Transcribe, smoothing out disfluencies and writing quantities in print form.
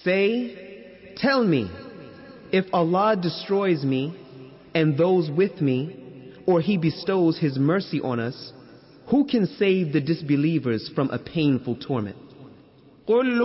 Say, tell me, if Allah destroys me and those with me, or He bestows His mercy on us, who can save the disbelievers from a painful torment?